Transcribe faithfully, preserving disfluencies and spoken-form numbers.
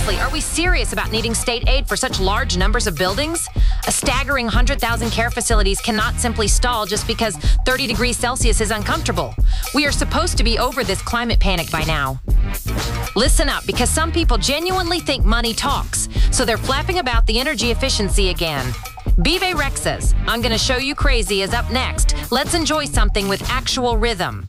Seriously, are we serious about needing state aid for such large numbers of buildings? A staggering one hundred thousand care facilities cannot simply stall just because thirty degrees Celsius is uncomfortable. We are supposed to be over this climate panic by now. Listen up, because some people genuinely think money talks, so they're flapping about the energy efficiency again. Vive Rex's I'm Gonna Show You Crazy is up next. Let's enjoy something with actual rhythm.